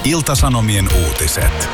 Ilta-Sanomien uutiset.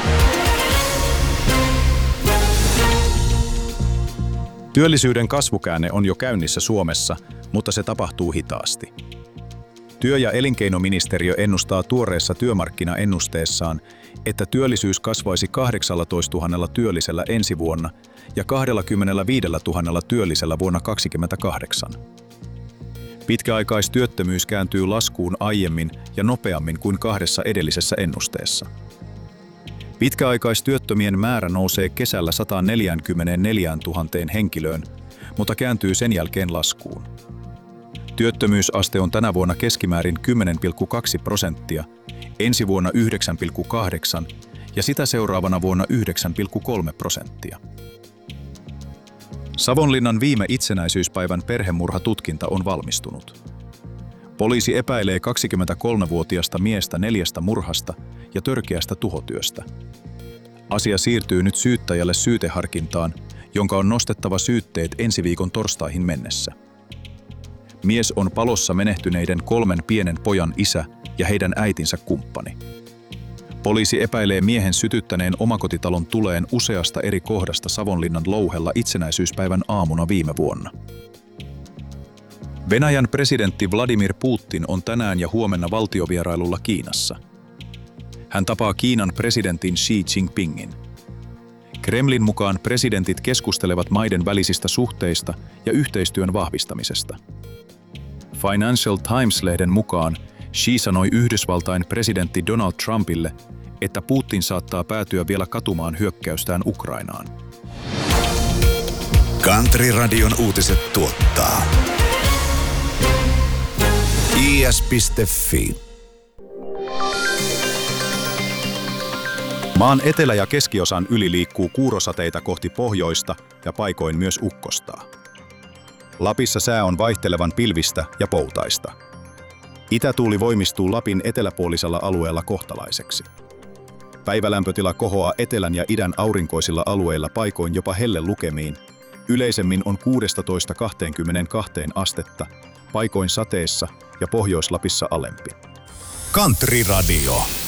Työllisyyden kasvukäänne on jo käynnissä Suomessa, mutta se tapahtuu hitaasti. Työ- ja elinkeinoministeriö ennustaa tuoreessa työmarkkinaennusteessaan, että työllisyys kasvaisi 18 000 työllisellä ensi vuonna ja 25 000 työllisellä vuonna 2028. Pitkäaikaistyöttömyys kääntyy laskuun aiemmin ja nopeammin kuin kahdessa edellisessä ennusteessa. Pitkäaikaistyöttömien määrä nousee kesällä 144 000 henkilöön, mutta kääntyy sen jälkeen laskuun. Työttömyysaste on tänä vuonna keskimäärin 10,2%, ensi vuonna 9,8% ja sitä seuraavana vuonna 9,3%. Savonlinnan viime itsenäisyyspäivän perhemurhatutkinta on valmistunut. Poliisi epäilee 23-vuotiasta miestä 4 murhasta ja törkeästä tuhotyöstä. Asia siirtyy nyt syyttäjälle syyteharkintaan, jonka on nostettava syytteet ensi viikon torstaihin mennessä. Mies on palossa menehtyneiden 3 pienen pojan isä ja heidän äitinsä kumppani. Poliisi epäilee miehen sytyttäneen omakotitalon tuleen useasta eri kohdasta Savonlinnan louhella itsenäisyyspäivän aamuna viime vuonna. Venäjän presidentti Vladimir Putin on tänään ja huomenna valtiovierailulla Kiinassa. Hän tapaa Kiinan presidentin Xi Jinpingin. Kremlin mukaan presidentit keskustelevat maiden välisistä suhteista ja yhteistyön vahvistamisesta. Financial Times-lehden mukaan Xi sanoi Yhdysvaltain presidentti Donald Trumpille, että Putin saattaa päätyä vielä katumaan hyökkäystään Ukrainaan. Country-radion uutiset tuottaa is.fi. Maan etelä- ja keskiosan yli liikkuu kuurosateita kohti pohjoista ja paikoin myös ukkostaa. Lapissa sää on vaihtelevan pilvistä ja poutaista. Itätuuli voimistuu Lapin eteläpuolisella alueella kohtalaiseksi. Päivälämpötila kohoaa etelän ja idän aurinkoisilla alueilla paikoin jopa hellelukemiin. Yleisemmin on 16–22 astetta, paikoin sateessa ja Pohjois-Lapissa alempi. Country-radio.